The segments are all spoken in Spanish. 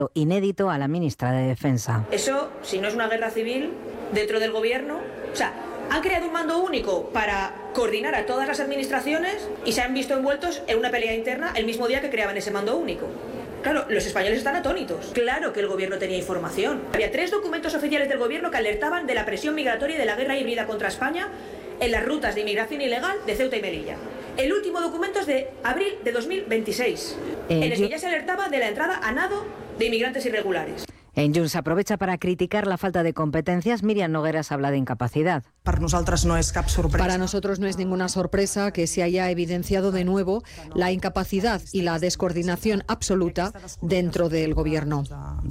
inédito a la ministra de Defensa. Eso, si no es una guerra civil dentro del gobierno, han creado un mando único para coordinar a todas las administraciones y se han visto envueltos en una pelea interna el mismo día que creaban ese mando único. Claro, los españoles están atónitos. Claro que el gobierno tenía información. Había 3 documentos oficiales del gobierno que alertaban de la presión migratoria y de la guerra híbrida contra España en las rutas de inmigración ilegal de Ceuta y Melilla. El último documento es de abril de 2026, en el que ya se alertaba de la entrada a nado de inmigrantes irregulares. En Junts aprovecha para criticar la falta de competencias. Míriam Nogueras habla de incapacidad. Para nosotros no es ninguna sorpresa que se haya evidenciado de nuevo la incapacidad y la descoordinación absoluta dentro del gobierno.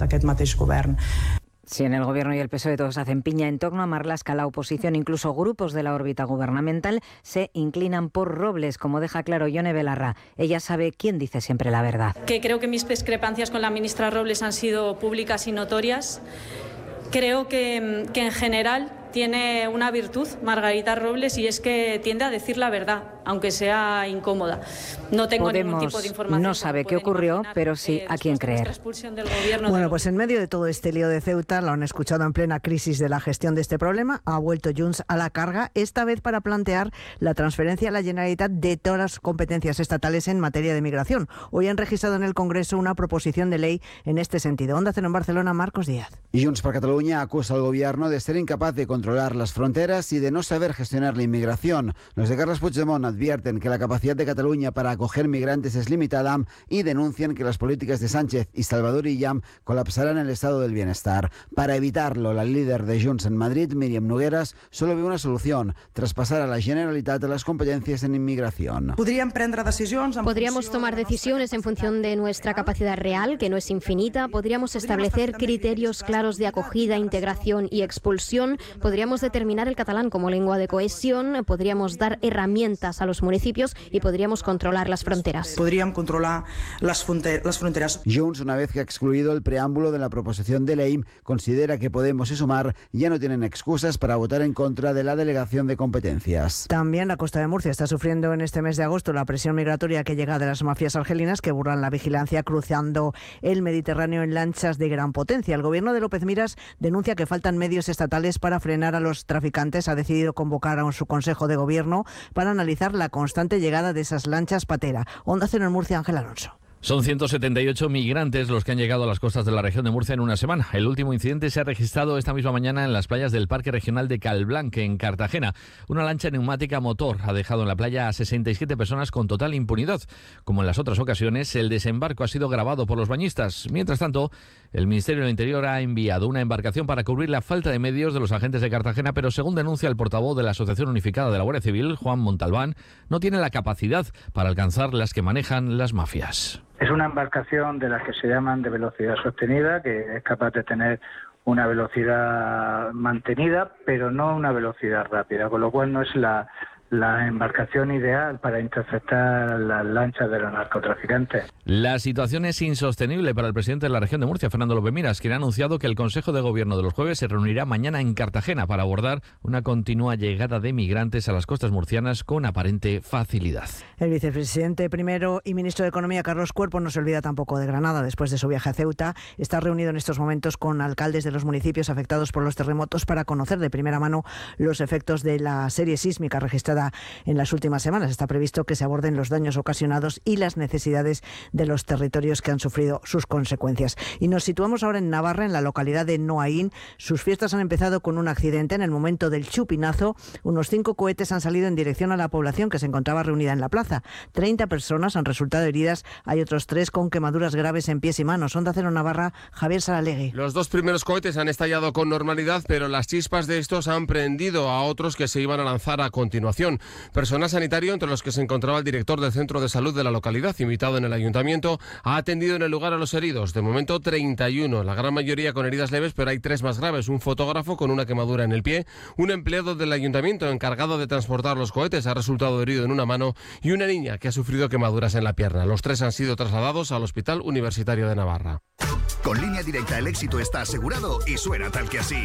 Si en el Gobierno y el PSOE todos hacen piña en torno a Marlaska, la oposición, incluso grupos de la órbita gubernamental, se inclinan por Robles, como deja claro Ione Belarra. Ella sabe quién dice siempre la verdad. Que creo que mis discrepancias con la ministra Robles han sido públicas y notorias. Creo que en general tiene una virtud Margarita Robles y es que tiende a decir la verdad, aunque sea incómoda. No tengo ningún tipo de información. No sabe qué ocurrió, pero sí a quién creer. Bueno, pues en medio de todo este lío de Ceuta, lo han escuchado en plena crisis de la gestión de este problema, ha vuelto Junts a la carga, esta vez para plantear la transferencia a la Generalitat de todas las competencias estatales en materia de migración. Hoy han registrado en el Congreso una proposición de ley en este sentido. Onda Cero en Barcelona, Marcos Díaz. Y Junts per Catalunya acusa al gobierno de ser incapaz de controlar las fronteras y de no saber gestionar la inmigración. Los de Carles Puigdemont advierten que la capacidad de Cataluña para acoger migrantes es limitada y denuncian que las políticas de Sánchez y Salvador Illa colapsarán el estado del bienestar. Para evitarlo, la líder de Junts en Madrid, Míriam Nogueras, solo ve una solución: traspasar a la Generalitat las competencias en inmigración. Podríamos tomar decisiones en función de nuestra capacidad real, que no es infinita. Podríamos establecer criterios claros de acogida, integración y expulsión. Podríamos determinar el catalán como lengua de cohesión. Podríamos dar herramientas a los municipios y podríamos controlar las fronteras. Junts, una vez que ha excluido el preámbulo de la proposición de ley, considera que Podemos y Sumar ya no tienen excusas para votar en contra de la delegación de competencias. También la Costa de Murcia está sufriendo en este mes de agosto la presión migratoria que llega de las mafias argelinas que burlan la vigilancia cruzando el Mediterráneo en lanchas de gran potencia. El gobierno de López Miras denuncia que faltan medios estatales para frenar a los traficantes. Ha decidido convocar a su Consejo de Gobierno para analizar la constante llegada de esas lanchas patera. Onda Cero en Murcia, Ángel Alonso. Son 178 migrantes los que han llegado a las costas de la región de Murcia en una semana. El último incidente se ha registrado esta misma mañana en las playas del Parque Regional de Calblanque, en Cartagena. Una lancha neumática a motor ha dejado en la playa a 67 personas con total impunidad. Como en las otras ocasiones, el desembarco ha sido grabado por los bañistas. Mientras tanto, el Ministerio del Interior ha enviado una embarcación para cubrir la falta de medios de los agentes de Cartagena, pero según denuncia el portavoz de la Asociación Unificada de la Guardia Civil, Juan Montalbán, no tiene la capacidad para alcanzar las que manejan las mafias. Es una embarcación de las que se llaman de velocidad sostenida, que es capaz de tener una velocidad mantenida, pero no una velocidad rápida, con lo cual no es la embarcación ideal para interceptar las lanchas de los narcotraficantes. La situación es insostenible para el presidente de la región de Murcia, Fernando López Miras, quien ha anunciado que el Consejo de Gobierno de los jueves se reunirá mañana en Cartagena para abordar una continua llegada de migrantes a las costas murcianas con aparente facilidad. El vicepresidente primero y ministro de Economía, Carlos Cuerpo, no se olvida tampoco de Granada. Después de su viaje a Ceuta, está reunido en estos momentos con alcaldes de los municipios afectados por los terremotos para conocer de primera mano los efectos de la serie sísmica registrada en las últimas semanas. Está previsto que se aborden los daños ocasionados y las necesidades de los territorios que han sufrido sus consecuencias. Y nos situamos ahora en Navarra, en la localidad de Noaín. Sus fiestas han empezado con un accidente. En el momento del chupinazo, unos 5 cohetes han salido en dirección a la población que se encontraba reunida en la plaza. 30 personas han resultado heridas. Hay otros 3 con quemaduras graves en pies y manos. Onda Cero Navarra, Javier Saralegui. Los 2 primeros cohetes han estallado con normalidad, pero las chispas de estos han prendido a otros que se iban a lanzar a continuación. Personal sanitario, entre los que se encontraba el director del centro de salud de la localidad, invitado en el ayuntamiento, ha atendido en el lugar a los heridos. De momento 31, la gran mayoría con heridas leves, pero hay 3 más graves. Un fotógrafo con una quemadura en el pie, un empleado del ayuntamiento encargado de transportar los cohetes ha resultado herido en una mano y una niña que ha sufrido quemaduras en la pierna. Los 3 han sido trasladados al Hospital Universitario de Navarra. Con Línea Directa el éxito está asegurado y suena tal que así.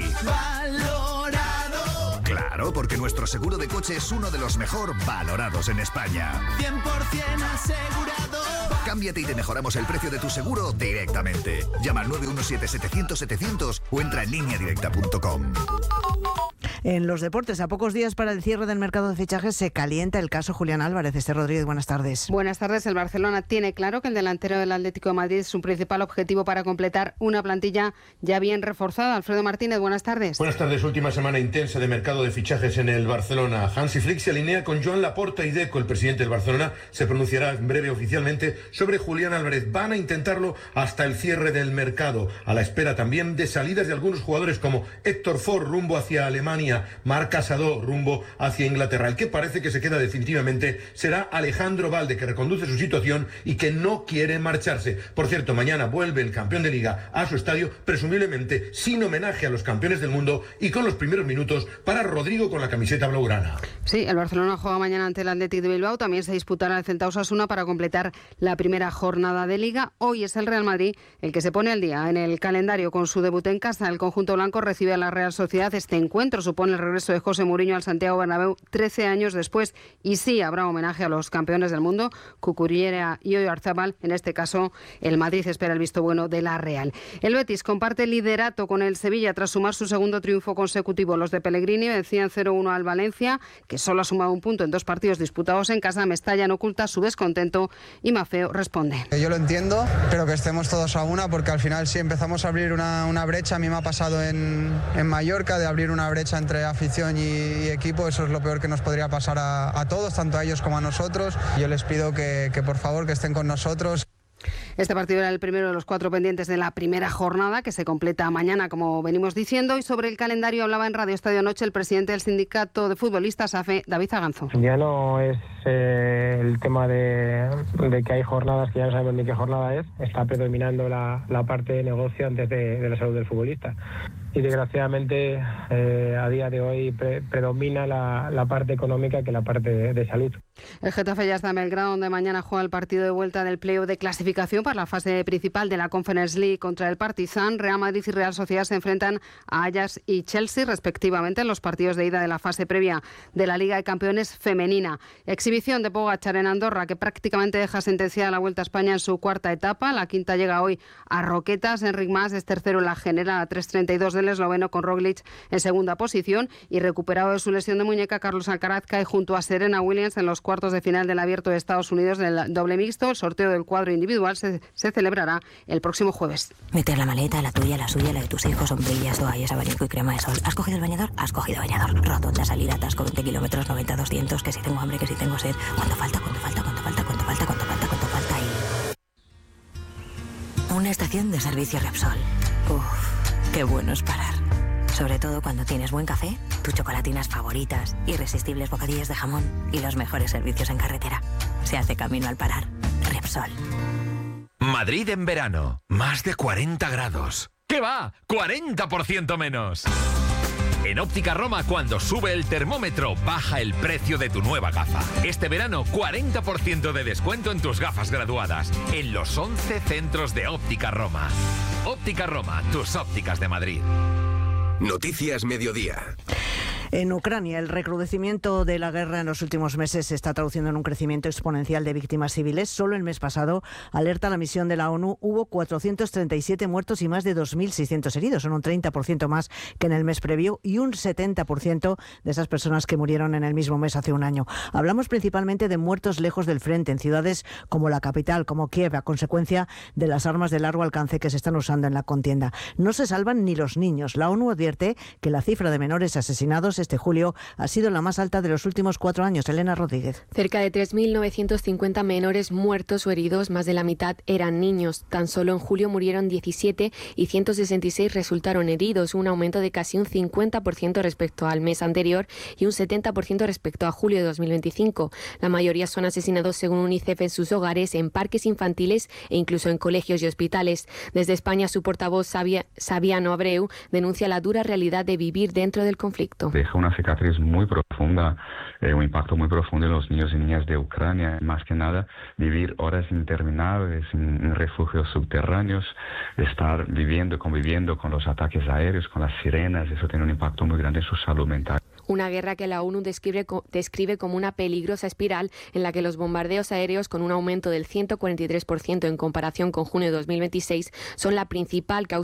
¡Valorado! Claro, porque nuestro seguro de coche es uno de los mejor valorados en España. 100% asegurado. Cámbiate y te mejoramos el precio de tu seguro directamente. Llama al 917-700-700 o entra en lineadirecta.com. En los deportes, a pocos días para el cierre del mercado de fichajes, se calienta el caso Julián Álvarez. Esther Rodríguez, buenas tardes. Buenas tardes. El Barcelona tiene claro que el delantero del Atlético de Madrid es su principal objetivo para completar una plantilla ya bien reforzada. Alfredo Martínez, buenas tardes. Buenas tardes. Última semana intensa de mercado de fichajes en el Barcelona. Hansi Flick se alinea con Joan Laporta y Deco. El presidente del Barcelona se pronunciará en breve oficialmente sobre Julián Álvarez. Van a intentarlo hasta el cierre del mercado, a la espera también de salidas de algunos jugadores como Héctor Ford rumbo hacia Alemania, Marc Casado rumbo hacia Inglaterra. El que parece que se queda definitivamente será Alejandro Valde, que reconduce su situación y que no quiere marcharse. Por cierto, mañana vuelve el campeón de Liga a su estadio, presumiblemente sin homenaje a los campeones del mundo y con los primeros minutos para Rodrigo con la camiseta blaugrana. Sí, el Barcelona juega mañana ante el Athletic de Bilbao. También se disputará el Celta Osasuna para completar la primera jornada de Liga. Hoy es el Real Madrid el que se pone al día en el calendario con su debut en casa. El conjunto blanco recibe a la Real Sociedad. Este encuentro supone el regreso de José Mourinho al Santiago Bernabéu 13 años después. Y sí, habrá homenaje a los campeones del mundo, Cucurella y Oyarzabal. En este caso, el Madrid espera el visto bueno de la Real. El Betis comparte liderato con el Sevilla tras sumar su segundo triunfo consecutivo. Los de Pellegrini vencían 0-1 al Valencia, que solo ha sumado un punto en 2 partidos disputados en casa. Mestalla no oculta su descontento y Maffeo responde. Yo lo entiendo, pero que estemos todos a una, porque al final si empezamos a abrir una brecha, a mí me ha pasado en Mallorca, de abrir una brecha entre afición y equipo. Eso es lo peor que nos podría pasar a todos, tanto a ellos como a nosotros. Yo les pido que por favor que estén con nosotros. Este partido era el primero de los 4 pendientes de la primera jornada, que se completa mañana, como venimos diciendo. Y sobre el calendario hablaba en Radio Estadio Noche el presidente del sindicato de futbolistas AFE, David Zaganzo. Ya no es el tema de que hay jornadas que ya no sabemos ni qué jornada es. Está predominando la parte de negocio antes de la salud del futbolista. Y desgraciadamente a día de hoy predomina la parte económica que la parte de salud. El Getafe ya está en Belgrado, donde mañana juega el partido de vuelta del playoff de clasificación para la fase principal de la Conference League contra el Partizan. Real Madrid y Real Sociedad se enfrentan a Ajax y Chelsea respectivamente en los partidos de ida de la fase previa de la Liga de Campeones femenina. Exhibición de Pogačar en Andorra, que prácticamente deja sentenciada la Vuelta a España en su cuarta etapa. La quinta llega hoy a Roquetas. Enric Mas es tercero en la general a 3:32 del esloveno, con Roglic en segunda posición. Y recuperado de su lesión de muñeca, Carlos Alcaraz cae junto a Serena Williams en los cuartos de final del Abierto de Estados Unidos del doble mixto. El sorteo del cuadro individual se celebrará el próximo jueves. Meter la maleta, la tuya, la suya, la de tus hijos, sombrillas, toallas, abanico y crema de sol. ¿Has cogido el bañador? Has cogido bañador. Rotonda, salir, atasco, 20 kilómetros, 90, 200, que si tengo hambre, que si tengo sed. ¿Cuánto falta? ¿Cuánto falta? ¿Cuánto falta? ¿Cuánto falta? ¿Cuánto falta? ¿Cuánto falta? Y... una estación de servicio Repsol. Uf, qué bueno es parar. Sobre todo cuando tienes buen café, tus chocolatinas favoritas, irresistibles bocadillos de jamón y los mejores servicios en carretera. Se hace camino al parar. Repsol. Madrid en verano. Más de 40 grados. ¿Qué va? ¡40% menos! En Óptica Roma, cuando sube el termómetro, baja el precio de tu nueva gafa. Este verano, 40% de descuento en tus gafas graduadas. En los 11 centros de Óptica Roma. Óptica Roma, tus ópticas de Madrid. Noticias Mediodía. En Ucrania, el recrudecimiento de la guerra en los últimos meses se está traduciendo en un crecimiento exponencial de víctimas civiles. Solo el mes pasado, alerta la misión de la ONU, hubo 437 muertos y más de 2.600 heridos. Son un 30% más que en el mes previo y un 70% de esas personas que murieron en el mismo mes hace un año. Hablamos principalmente de muertos lejos del frente, en ciudades como la capital, como Kiev, a consecuencia de las armas de largo alcance que se están usando en la contienda. No se salvan ni los niños. La ONU advierte que la cifra de menores asesinados este julio ha sido la más alta de los últimos 4 años. Elena Rodríguez. Cerca de 3.950 menores muertos o heridos, más de la mitad eran niños. Tan solo en julio murieron 17 y 166 resultaron heridos, un aumento de casi un 50% respecto al mes anterior y un 70% respecto a julio de 2025. La mayoría son asesinados, según UNICEF, en sus hogares, en parques infantiles e incluso en colegios y hospitales. Desde España, su portavoz Sabiano Abreu denuncia la dura realidad de vivir dentro del conflicto. Deja una cicatriz muy profunda, un impacto muy profundo en los niños y niñas de Ucrania. Más que nada, vivir horas interminables en refugios subterráneos, estar viviendo, conviviendo con los ataques aéreos, con las sirenas, eso tiene un impacto muy grande en su salud mental. Una guerra que la ONU describe como una peligrosa espiral en la que los bombardeos aéreos, con un aumento del 143% en comparación con junio de 2026, son la principal causa